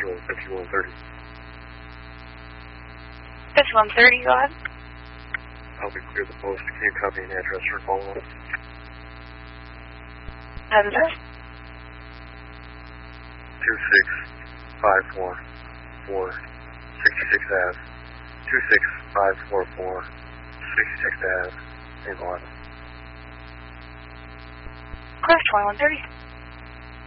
schedule 5130. 5130, go ahead. I'll be clear the post. Can you copy an address for follow-up? How's that? 26544 66 Ave. 26544 66 Ave. In London. Clear 2130.